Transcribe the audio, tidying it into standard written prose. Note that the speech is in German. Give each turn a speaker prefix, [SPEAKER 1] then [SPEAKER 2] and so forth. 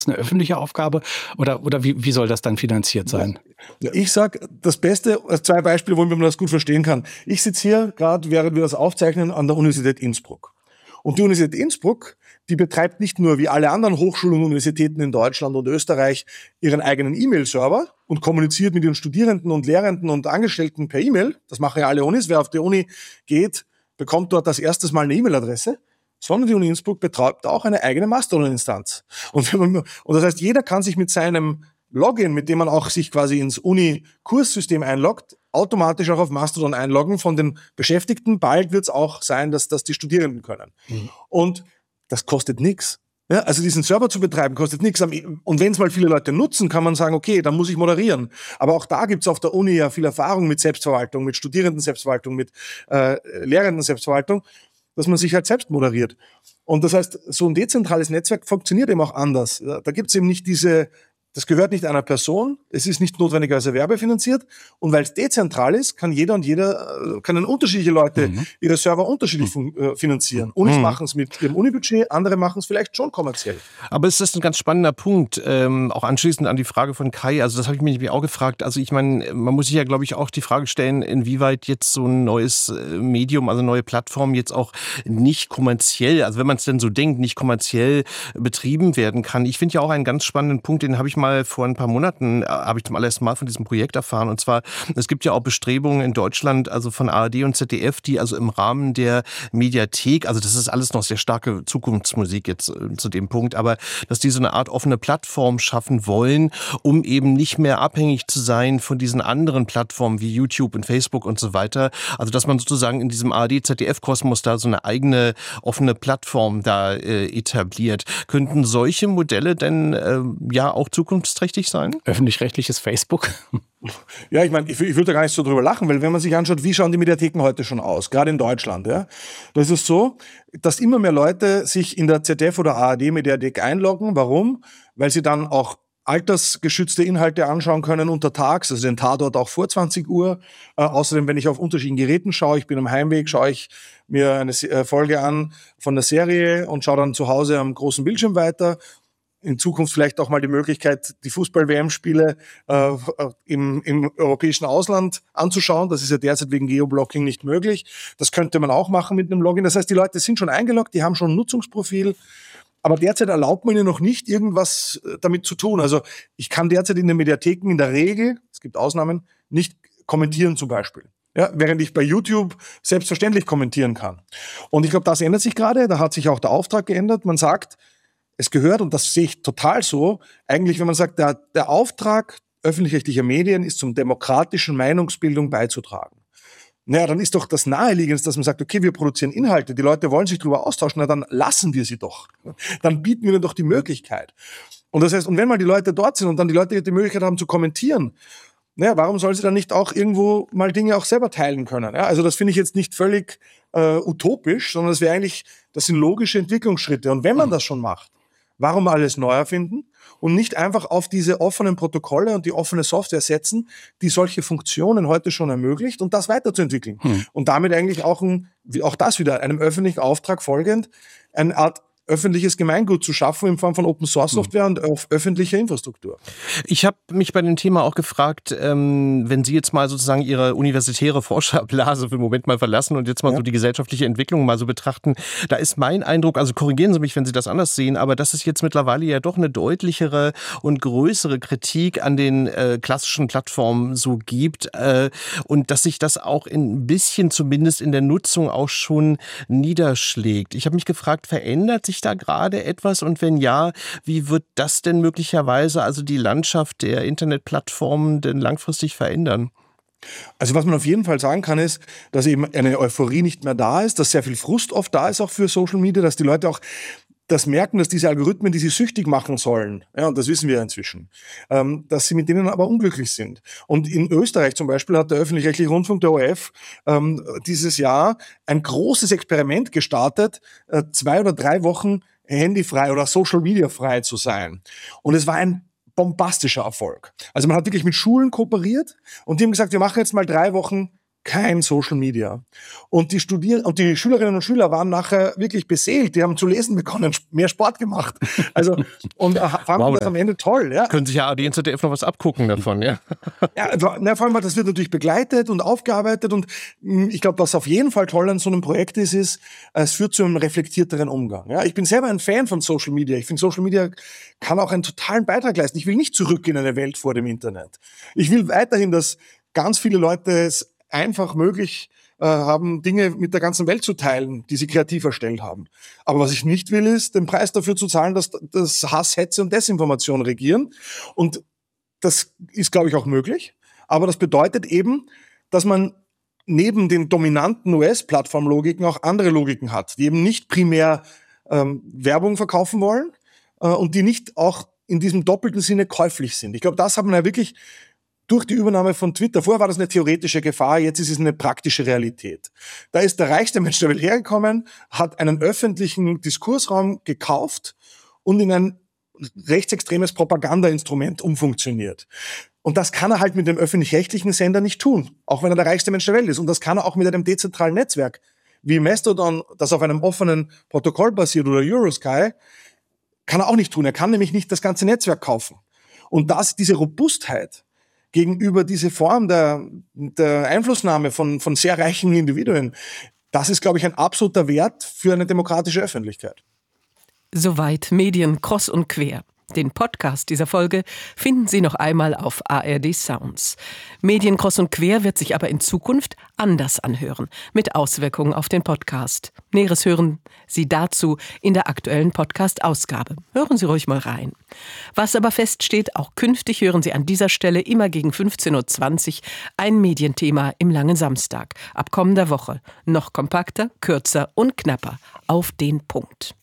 [SPEAKER 1] eine öffentliche Aufgabe oder wie soll das dann finanziert sein?
[SPEAKER 2] Ja, ich sage, das Beste, 2 Beispiele, wo man das gut verstehen kann. Ich sitze hier gerade, während wir das aufzeichnen, an der Universität Innsbruck. Und die Universität Innsbruck, die betreibt nicht nur wie alle anderen Hochschulen und Universitäten in Deutschland und Österreich ihren eigenen E-Mail-Server und kommuniziert mit ihren Studierenden und Lehrenden und Angestellten per E-Mail. Das machen ja alle Unis. Wer auf die Uni geht, bekommt dort als erstes mal eine E-Mail-Adresse. Sondern die Uni Innsbruck betreibt auch eine eigene Mastodon-Instanz. Und das heißt, jeder kann sich mit seinem Login, mit dem man auch sich quasi ins Uni-Kurssystem einloggt, automatisch auch auf Mastodon einloggen von den Beschäftigten. Bald wird es auch sein, dass das die Studierenden können. Mhm. Und das kostet nichts. Ja, also diesen Server zu betreiben, kostet nichts. Und wenn es mal viele Leute nutzen, kann man sagen, okay, dann muss ich moderieren. Aber auch da gibt es auf der Uni ja viel Erfahrung mit Selbstverwaltung, mit Studierenden-Selbstverwaltung, mit Lehrenden-Selbstverwaltung, dass man sich halt selbst moderiert. Und das heißt, so ein dezentrales Netzwerk funktioniert eben auch anders. Da gibt es eben nicht das gehört nicht einer Person, es ist nicht notwendigerweise werbefinanziert und weil es dezentral ist, kann jeder und jeder, können unterschiedliche Leute ihre Server unterschiedlich finanzieren. Unis machen es mit ihrem Unibudget, andere machen es vielleicht schon kommerziell.
[SPEAKER 3] Aber es ist ein ganz spannender Punkt, auch anschließend an die Frage von Kai, also das habe ich mich auch gefragt, also ich meine, man muss sich ja glaube ich auch die Frage stellen, inwieweit jetzt so ein neues Medium, also neue Plattform jetzt auch nicht kommerziell, also wenn man es denn so denkt, nicht kommerziell betrieben werden kann. Ich finde ja auch einen ganz spannenden Punkt, den habe ich mal vor ein paar Monaten, habe ich zum allerersten Mal von diesem Projekt erfahren. Und zwar, es gibt ja auch Bestrebungen in Deutschland, also von ARD und ZDF, die also im Rahmen der Mediathek, also das ist alles noch sehr starke Zukunftsmusik jetzt zu dem Punkt, aber dass die so eine Art offene Plattform schaffen wollen, um eben nicht mehr abhängig zu sein von diesen anderen Plattformen wie YouTube und Facebook und so weiter. Also dass man sozusagen in diesem ARD-ZDF-Kosmos da so eine eigene offene Plattform da etabliert. Könnten solche Modelle denn ja auch zukunftsträchtig sein?
[SPEAKER 1] Öffentlich-rechtliches Facebook?
[SPEAKER 2] Ja, ich meine, ich würde da gar nicht so drüber lachen, weil wenn man sich anschaut, wie schauen die Mediatheken heute schon aus, gerade in Deutschland, ja, da ist es so, dass immer mehr Leute sich in der ZDF oder ARD-Mediathek einloggen. Warum? Weil sie dann auch altersgeschützte Inhalte anschauen können untertags, also den Tatort auch vor 20 Uhr. Außerdem, wenn ich auf unterschiedlichen Geräten schaue, ich bin am Heimweg, schaue ich mir eine Folge an von der Serie und schaue dann zu Hause am großen Bildschirm weiter. In Zukunft vielleicht auch mal die Möglichkeit, die Fußball-WM-Spiele im europäischen Ausland anzuschauen. Das ist ja derzeit wegen Geoblocking nicht möglich. Das könnte man auch machen mit einem Login. Das heißt, die Leute sind schon eingeloggt, die haben schon ein Nutzungsprofil. Aber derzeit erlaubt man ihnen noch nicht, irgendwas damit zu tun. Also ich kann derzeit in den Mediatheken in der Regel, es gibt Ausnahmen, nicht kommentieren zum Beispiel. Ja, während ich bei YouTube selbstverständlich kommentieren kann. Und ich glaube, das ändert sich gerade. Da hat sich auch der Auftrag geändert. Man sagt, es gehört, und das sehe ich total so, eigentlich, wenn man sagt, der Auftrag öffentlich-rechtlicher Medien ist, zum demokratischen Meinungsbildung beizutragen. Naja, dann ist doch das Naheliegendste, dass man sagt, okay, wir produzieren Inhalte, die Leute wollen sich darüber austauschen, na dann lassen wir sie doch. Dann bieten wir ihnen doch die Möglichkeit. Und das heißt, und wenn mal die Leute dort sind und dann die Leute die Möglichkeit haben zu kommentieren, naja, warum sollen sie dann nicht auch irgendwo mal Dinge auch selber teilen können? Ja, also das finde ich jetzt nicht völlig utopisch, sondern das sind logische Entwicklungsschritte. Und wenn man das schon macht, warum alles neu erfinden und nicht einfach auf diese offenen Protokolle und die offene Software setzen, die solche Funktionen heute schon ermöglicht und das weiterzuentwickeln. Und damit eigentlich auch das wieder einem öffentlichen Auftrag folgend, eine Art öffentliches Gemeingut zu schaffen in Form von Open-Source-Software und auf öffentlicher Infrastruktur.
[SPEAKER 3] Ich habe mich bei dem Thema auch gefragt, wenn Sie jetzt mal sozusagen Ihre universitäre Forscherblase für den Moment mal verlassen und jetzt mal so die gesellschaftliche Entwicklung mal so betrachten, da ist mein Eindruck, also korrigieren Sie mich, wenn Sie das anders sehen, aber dass es jetzt mittlerweile ja doch eine deutlichere und größere Kritik an den klassischen Plattformen so gibt und dass sich das auch ein bisschen zumindest in der Nutzung auch schon niederschlägt. Ich habe mich gefragt, verändert sich da gerade etwas und wenn ja, wie wird das denn möglicherweise, also die Landschaft der Internetplattformen denn langfristig verändern?
[SPEAKER 2] Also was man auf jeden Fall sagen kann, ist, dass eben eine Euphorie nicht mehr da ist, dass sehr viel Frust oft da ist auch für Social Media, dass die Leute auch das merken, dass diese Algorithmen, die sie süchtig machen sollen, ja, und das wissen wir ja inzwischen, dass sie mit denen aber unglücklich sind. Und in Österreich zum Beispiel hat der öffentlich-rechtliche Rundfunk, der ORF, dieses Jahr ein großes Experiment gestartet, 2 oder 3 Wochen handyfrei oder Social-Media-frei zu sein. Und es war ein bombastischer Erfolg. Also man hat wirklich mit Schulen kooperiert und die haben gesagt, wir machen jetzt mal 3 Wochen kein Social Media. Und die Schülerinnen und Schüler waren nachher wirklich beseelt. Die haben zu lesen begonnen, mehr Sport gemacht. Also, und fanden das am Ende toll. Ja.
[SPEAKER 3] Können sich ja ARD und ZDF noch was abgucken davon, ja.
[SPEAKER 2] Ja, vor allem, das wird natürlich begleitet und aufgearbeitet. Und ich glaube, was auf jeden Fall toll an so einem Projekt ist, es führt zu einem reflektierteren Umgang. Ja, ich bin selber ein Fan von Social Media. Ich finde, Social Media kann auch einen totalen Beitrag leisten. Ich will nicht zurück in eine Welt vor dem Internet. Ich will weiterhin, dass ganz viele Leute es einfach möglich haben, Dinge mit der ganzen Welt zu teilen, die sie kreativ erstellt haben. Aber was ich nicht will, ist, den Preis dafür zu zahlen, dass Hass, Hetze und Desinformation regieren. Und das ist, glaube ich, auch möglich. Aber das bedeutet eben, dass man neben den dominanten US-Plattformlogiken auch andere Logiken hat, die eben nicht primär Werbung verkaufen wollen und die nicht auch in diesem doppelten Sinne käuflich sind. Ich glaube, das hat man ja wirklich durch die Übernahme von Twitter. Vorher war das eine theoretische Gefahr, jetzt ist es eine praktische Realität. Da ist der reichste Mensch der Welt hergekommen, hat einen öffentlichen Diskursraum gekauft und in ein rechtsextremes Propagandainstrument umfunktioniert. Und das kann er halt mit dem öffentlich-rechtlichen Sender nicht tun, auch wenn er der reichste Mensch der Welt ist. Und das kann er auch mit einem dezentralen Netzwerk wie Mastodon, das auf einem offenen Protokoll basiert, oder Eurosky, kann er auch nicht tun. Er kann nämlich nicht das ganze Netzwerk kaufen. Und diese Robustheit gegenüber diese Form der Einflussnahme von sehr reichen Individuen, das ist, glaube ich, ein absoluter Wert für eine demokratische Öffentlichkeit.
[SPEAKER 4] Soweit Medien kreuz und quer. Den Podcast dieser Folge finden Sie noch einmal auf ARD Sounds. Medien kreuz und quer wird sich aber in Zukunft anders anhören, mit Auswirkungen auf den Podcast. Näheres hören Sie dazu in der aktuellen Podcast-Ausgabe. Hören Sie ruhig mal rein. Was aber feststeht, auch künftig hören Sie an dieser Stelle immer gegen 15.20 Uhr ein Medienthema im Langen Samstag. Ab kommender Woche noch kompakter, kürzer und knapper. Auf den Punkt.